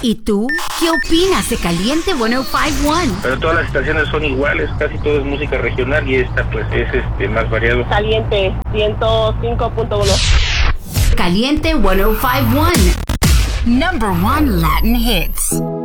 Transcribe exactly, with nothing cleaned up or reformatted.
¿Y tú? ¿Qué opinas de Caliente ciento cincuenta y uno? Pero todas las estaciones son iguales, casi todo es música regional y esta pues es este más variado. Caliente ciento cinco punto uno. Caliente ciento cincuenta y uno. Number one Latin hits.